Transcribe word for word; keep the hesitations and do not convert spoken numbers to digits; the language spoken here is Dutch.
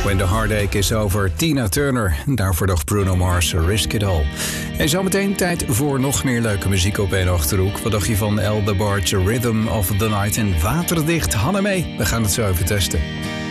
When the Heartache is Over, Tina Turner. Daarvoor dacht Bruno Mars, Risk It All. En zometeen tijd voor nog meer leuke muziek op één Achterhoek. Wat dacht je van El DeBarge, Rhythm of the Night en Waterdicht? Hanna mee, we gaan het zo even testen.